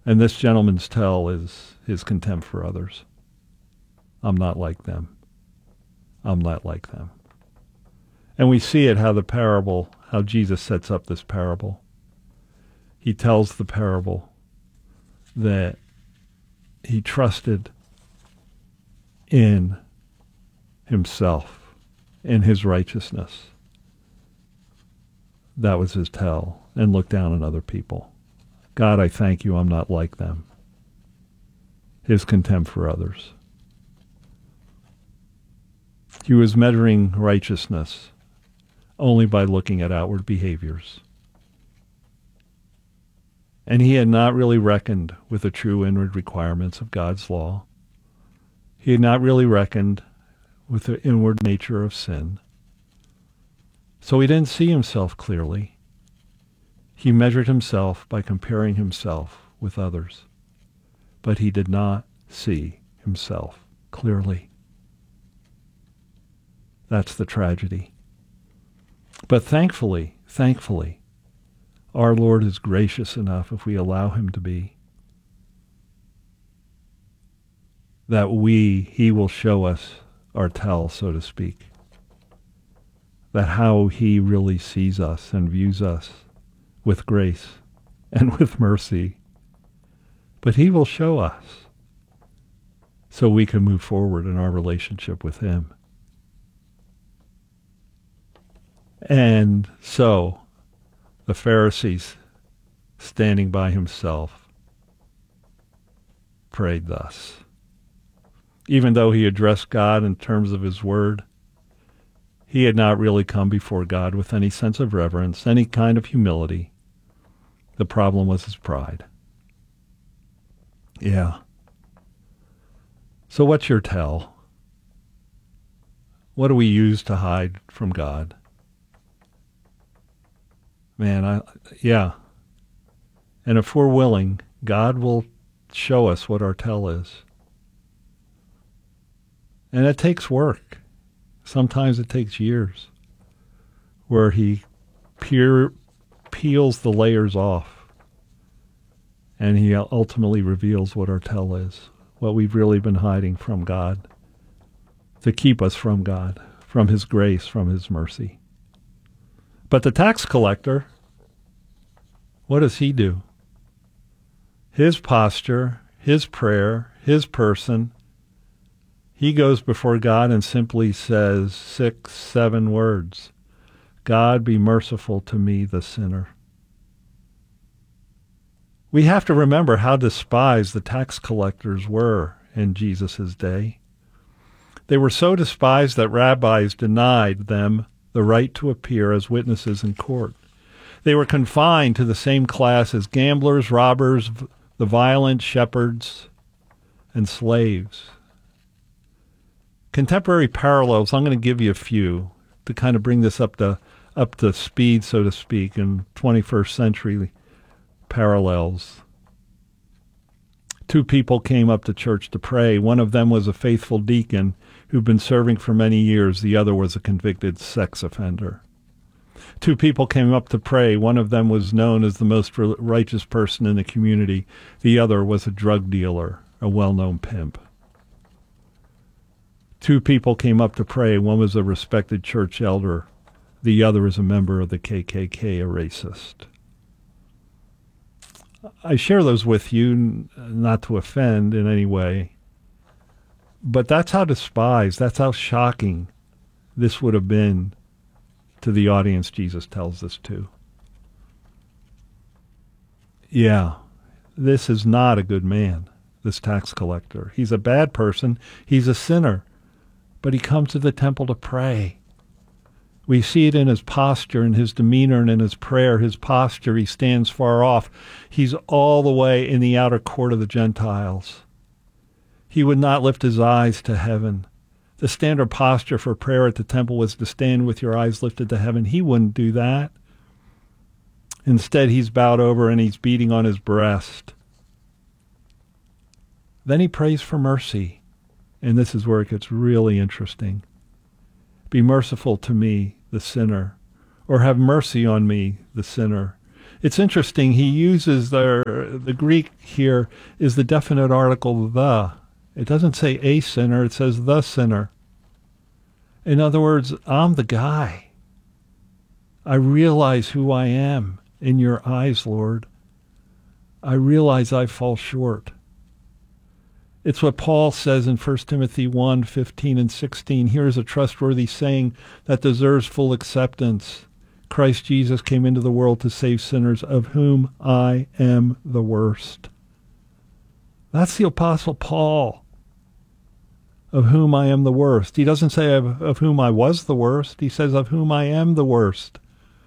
And this gentleman's tell is his contempt for others. I'm not like them. I'm not like them. And we see it how Jesus sets up this parable. He tells the parable that he trusted in himself, in his righteousness. That was his tell, and looked down on other people. God, I thank you I'm not like them. His contempt for others. He was measuring righteousness only by looking at outward behaviors. And he had not really reckoned with the true inward requirements of God's law. He had not really reckoned with the inward nature of sin. So he didn't see himself clearly. He measured himself by comparing himself with others. But he did not see himself clearly. That's the tragedy. But thankfully, our Lord is gracious enough, if we allow him to be, that he will show us our tell, so to speak. That how he really sees us and views us with grace and with mercy. But he will show us so we can move forward in our relationship with him. And so the Pharisees, standing by himself, prayed thus. Even though he addressed God in terms of his word, he had not really come before God with any sense of reverence, any kind of humility. The problem was his pride. Yeah. So what's your tell? What do we use to hide from God? Man, yeah. And if we're willing, God will show us what our tell is. And it takes work. Sometimes it takes years, where he peels the layers off, and he ultimately reveals what our tell is, what we've really been hiding from God, to keep us from God, from his grace, from his mercy. But the tax collector, what does he do? His posture, his prayer, his person, he goes before God and simply says 6, 7 words. God, be merciful to me, the sinner. We have to remember how despised the tax collectors were in Jesus' day. They were so despised that rabbis denied them the right to appear as witnesses in court. They were confined to the same class as gamblers, robbers, the violent, shepherds, and slaves. Contemporary parallels, I'm going to give you a few to kind of bring this up to speed, so to speak, in 21st century parallels. 2 people came up to church to pray. One of them was a faithful deacon who'd been serving for many years. The other was a convicted sex offender. 2 people came up to pray. One of them was known as the most righteous person in the community. The other was a drug dealer, a well-known pimp. 2 people came up to pray. One was a respected church elder. The other is a member of the KKK, a racist. I share those with you not to offend in any way, but that's how despised, that's how shocking this would have been to the audience Jesus tells us to. Yeah, this is not a good man, this tax collector. He's a bad person. He's a sinner. But he comes to the temple to pray. We see it in his posture, in his demeanor, and in his prayer. His posture, he stands far off. He's all the way in the outer court of the Gentiles. He would not lift his eyes to heaven. The standard posture for prayer at the temple was to stand with your eyes lifted to heaven. He wouldn't do that. Instead, he's bowed over and he's beating on his breast. Then he prays for mercy. And this is where it gets really interesting. Be merciful to me, the sinner, or have mercy on me, the sinner. It's interesting. He uses the Greek here is the definite article the. It doesn't say a sinner. It says the sinner. In other words, I'm the guy. I realize who I am in your eyes, Lord. I realize I fall short. It's what Paul says in 1 Timothy 1, 15 and 16. Here's a trustworthy saying that deserves full acceptance. Christ Jesus came into the world to save sinners, of whom I am the worst. That's the Apostle Paul, of whom I am the worst. He doesn't say of whom I was the worst. He says of whom I am the worst.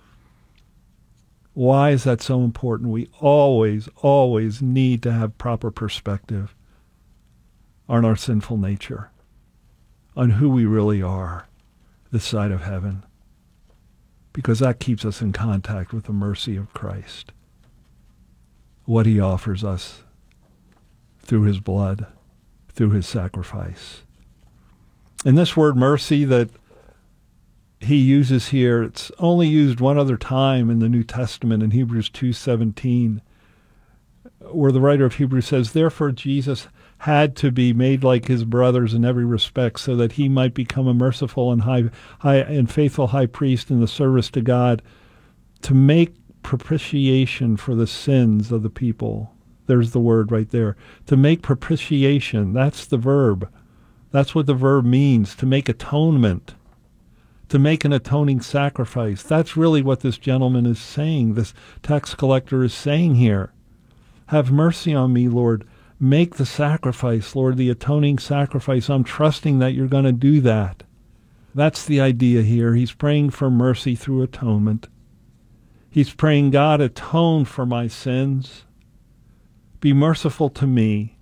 Why is that so important? We always, always need to have proper perspective on our sinful nature, on who we really are this side of heaven, because that keeps us in contact with the mercy of Christ, what he offers us through his blood, through his sacrifice. And this word mercy that he uses here, it's only used one other time in the New Testament in Hebrews 2:17, where the writer of Hebrews says, therefore Jesus had to be made like his brothers in every respect, so that he might become a merciful and high and faithful high priest in the service to God, to make propitiation for the sins of the people. There's the word right there. To make propitiation, that's the verb. That's what the verb means, to make atonement, to make an atoning sacrifice. That's really what this gentleman is saying, this tax collector is saying here. Have mercy on me, Lord. Make the sacrifice, Lord, the atoning sacrifice. I'm trusting that you're going to do that. That's the idea here. He's praying for mercy through atonement. He's praying, God, atone for my sins. Be merciful to me.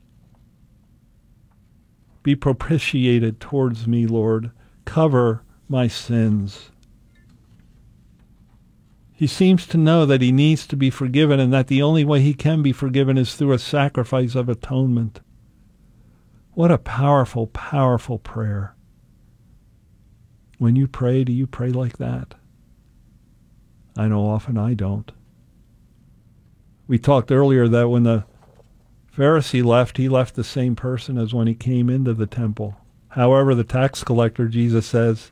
Be propitiated towards me, Lord. Cover my sins. He seems to know that he needs to be forgiven, and that the only way he can be forgiven is through a sacrifice of atonement. What a powerful, powerful prayer. When you pray, do you pray like that? I know often I don't. We talked earlier that when the Pharisee left, he left the same person as when he came into the temple. However, the tax collector, Jesus says,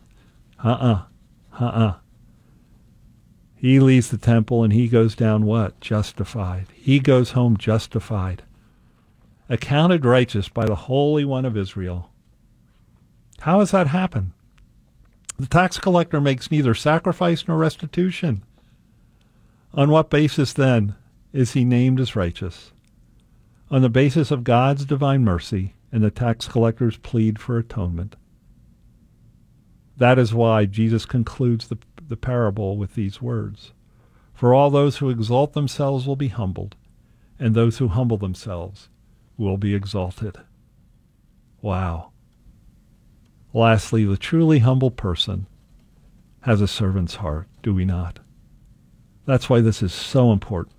He leaves the temple and he goes down what? Justified. He goes home justified. Accounted righteous by the Holy One of Israel. How does that happen? The tax collector makes neither sacrifice nor restitution. On what basis then is he named as righteous? On the basis of God's divine mercy and the tax collector's plead for atonement. That is why Jesus concludes the parable with these words. For all those who exalt themselves will be humbled, and those who humble themselves will be exalted. Wow. Lastly, the truly humble person has a servant's heart, do we not? That's why this is so important.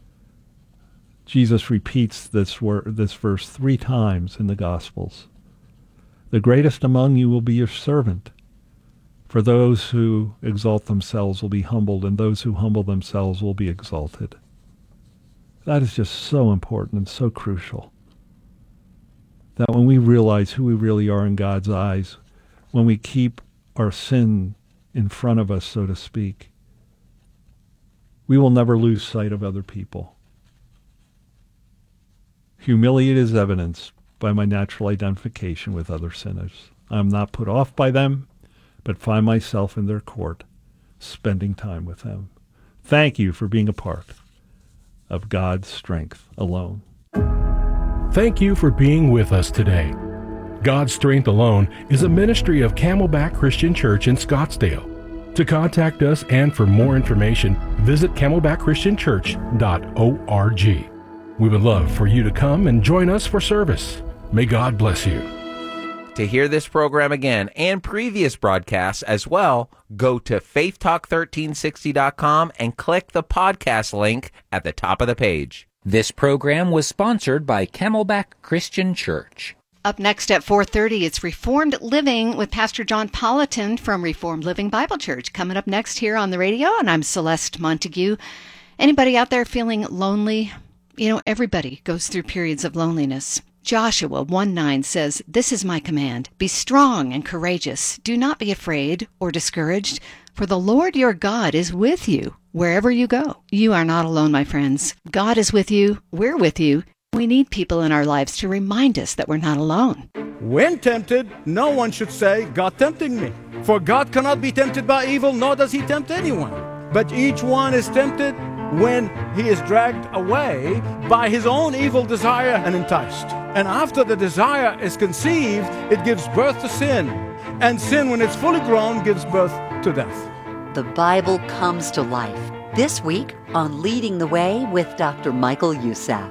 Jesus repeats this verse 3 times in the Gospels. The greatest among you will be your servant. For those who exalt themselves will be humbled, and those who humble themselves will be exalted. That is just so important and so crucial. That when we realize who we really are in God's eyes, when we keep our sin in front of us, so to speak, we will never lose sight of other people. Humility is evidenced by my natural identification with other sinners. I am not put off by them, but find myself in their court, spending time with them. Thank you for being a part of God's strength alone. Thank you for being with us today. God's Strength Alone is a ministry of Camelback Christian Church in Scottsdale. To contact us and for more information, visit camelbackchristianchurch.org. We would love for you to come and join us for service. May God bless you. To hear this program again and previous broadcasts as well, go to faithtalk1360.com and click the podcast link at the top of the page. This program was sponsored by Camelback Christian Church. Up next at 4:30, it's Reformed Living with Pastor John Politan from Reformed Living Bible Church. Coming up next here on the radio, and I'm Celeste Montague. Anybody out there feeling lonely? You know, everybody goes through periods of loneliness. Joshua 1:9 says, "This is my command. Be strong and courageous. Do not be afraid or discouraged, for the Lord your God is with you wherever you go." You are not alone, my friends. God is with you. We're with you. We need people in our lives to remind us that we're not alone. When tempted, no one should say, "God tempting me." For God cannot be tempted by evil, nor does he tempt anyone. But each one is tempted when he is dragged away by his own evil desire and enticed. And after the desire is conceived, it gives birth to sin. And sin, when it's fully grown, gives birth to death. The Bible comes to life. This week on Leading the Way with Dr. Michael Youssef.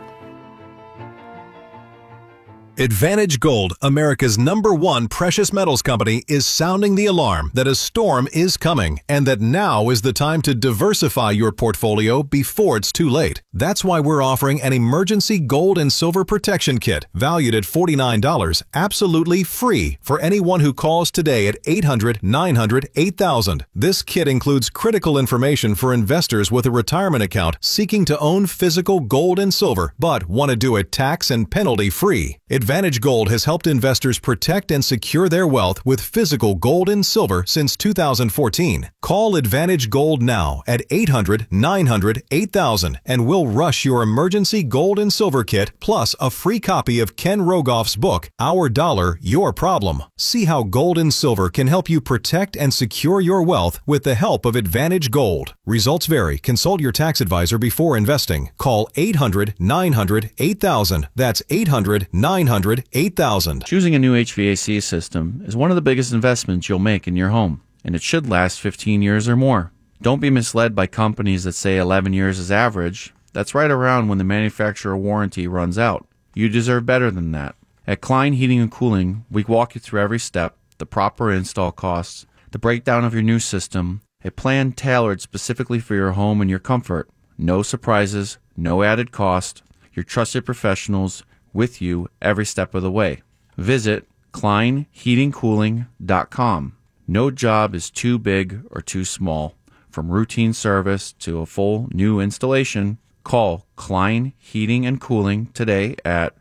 Advantage Gold, America's #1 precious metals company, is sounding the alarm that a storm is coming and that now is the time to diversify your portfolio before it's too late. That's why we're offering an emergency gold and silver protection kit valued at $49, absolutely free for anyone who calls today at 800-900-8000. This kit includes critical information for investors with a retirement account seeking to own physical gold and silver but want to do it tax and penalty free. Advantage Gold has helped investors protect and secure their wealth with physical gold and silver since 2014. Call Advantage Gold now at 800-900-8000 and we'll rush your emergency gold and silver kit plus a free copy of Ken Rogoff's book, Our Dollar, Your Problem. See how gold and silver can help you protect and secure your wealth with the help of Advantage Gold. Results vary. Consult your tax advisor before investing. Call 800-900-8000. That's 800-900-8000. Choosing a new HVAC system is one of the biggest investments you'll make in your home, and it should last 15 years or more. Don't be misled by companies that say 11 years is average. That's right around when the manufacturer warranty runs out. You deserve better than that. At Klein Heating and Cooling, we walk you through every step, the proper install costs, the breakdown of your new system, a plan tailored specifically for your home and your comfort. No surprises, no added cost. Your trusted professionals with you every step of the way. Visit kleinheatingcooling.com. No job is too big or too small. From routine service to a full new installation, call Klein Heating and Cooling today at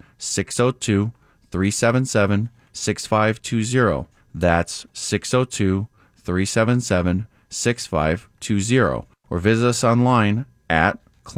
602-377-6520. That's 602-377-6520. Or visit us online at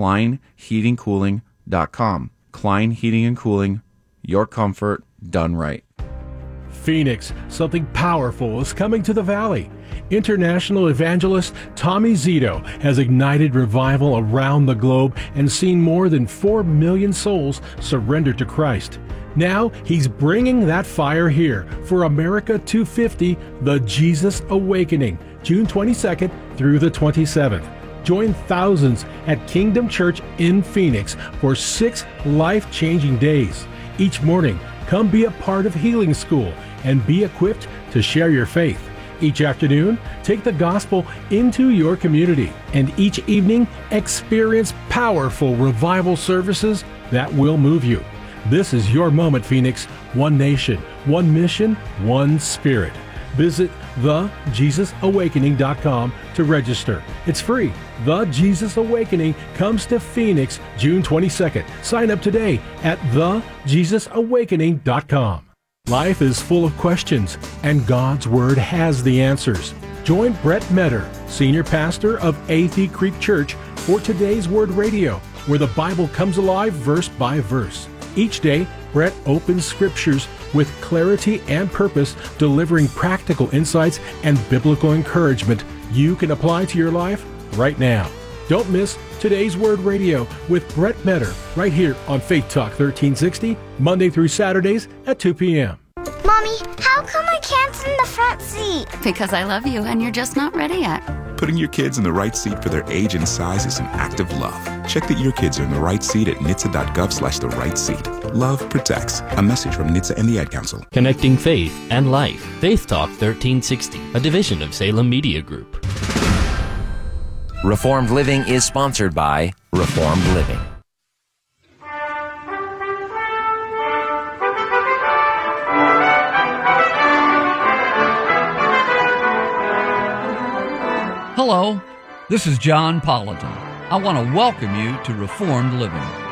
kleinheatingcooling.com. Klein Heating and Cooling, your comfort done right. Phoenix, something powerful is coming to the Valley. International evangelist Tommy Zito has ignited revival around the globe and seen more than 4 million souls surrender to Christ. Now he's bringing that fire here for America 250, the Jesus Awakening, June 22nd through the 27th. Join thousands at Kingdom Church in Phoenix for 6 life-changing days. Each morning, come be a part of Healing School and be equipped to share your faith. Each afternoon, take the gospel into your community. And each evening, experience powerful revival services that will move you. This is your moment, Phoenix. One nation, one mission, one spirit. Visit thejesusawakening.com to register. It's free. The Jesus Awakening comes to Phoenix June 22nd. Sign up today at thejesusawakening.com. Life is full of questions, and God's Word has the answers. Join Brett Metter, Senior Pastor of Athey Creek Church, for Today's Word Radio, where the Bible comes alive verse by verse. Each day, Brett opens scriptures with clarity and purpose, delivering practical insights and biblical encouragement you can apply to your life right now. Don't miss Today's Word Radio with Brett Metter right here on Faith Talk 1360, Monday through Saturdays at 2 p.m. Mommy, how come I can't sit in the front seat? Because I love you and you're just not ready yet. Putting your kids in the right seat for their age and size is an act of love. Check that your kids are in the right seat at nhtsa.gov/the right seat. Love protects. A message from NHTSA and the Ad Council. Connecting faith and life. Faith Talk 1360, a division of Salem Media Group. Reformed Living is sponsored by Reformed Living. Hello, this is John Politan. I want to welcome you to Reformed Living.